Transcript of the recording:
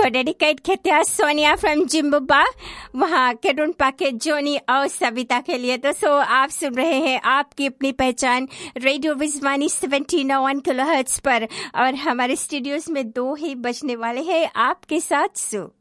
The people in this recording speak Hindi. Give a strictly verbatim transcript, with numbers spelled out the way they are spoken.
को डेडिकेट करते हैं सोनिया फ्रॉम जिम्बाब्वे, वहाँ केडुन पाके जोनी और सविता के लिए। तो सो आप सुन रहे हैं आपकी अपनी पहचान रेडियो विजवानी सेवेंटीन ओ वन किलोहर्ट्ज पर, और हमारे स्टूडियोज में दो ही बजने वाले हैं आपके साथ सो